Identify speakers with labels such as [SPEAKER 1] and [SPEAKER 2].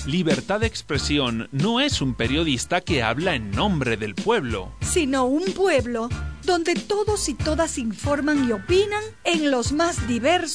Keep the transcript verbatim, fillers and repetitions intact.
[SPEAKER 1] Libertad de expresión no es un periodista que habla en nombre del pueblo,
[SPEAKER 2] sino un pueblo donde todos y todas informan y opinan en los más diversos